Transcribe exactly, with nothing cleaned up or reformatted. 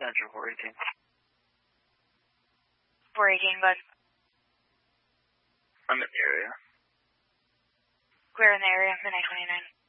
Central four eighteen. four eighteen, bud. I'm in the area. Clear in the area, midnight twenty-nine.